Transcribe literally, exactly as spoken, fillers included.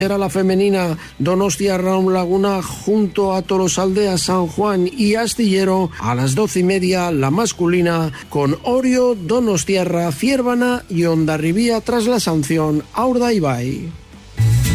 Era la femenina Donostia Raum Laguna junto a Tolosaldea San Juan y Astillero. A las doce y media la masculina con Orio, Donostiarra, Ciervana y Hondarribía tras la sanción a Urdaibai.